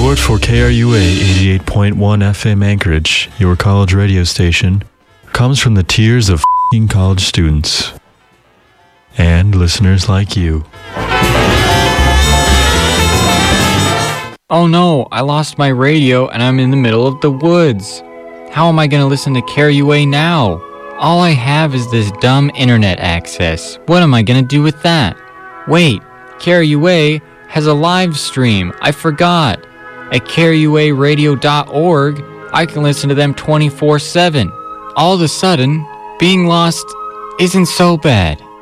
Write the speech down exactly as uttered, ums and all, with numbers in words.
Support for K R U A eighty-eight point one F M Anchorage, your college radio station, comes from the tears of f***ing college students and listeners like you. Oh no, I lost my radio and I'm in the middle of the woods. How am I going to listen to K R U A now? All I have is this dumb internet access. What am I going to do with that? Wait, K R U A has a live stream. I forgot. At K R U A radio dot org, I can listen to them twenty-four seven. All of a sudden, being lost isn't so bad.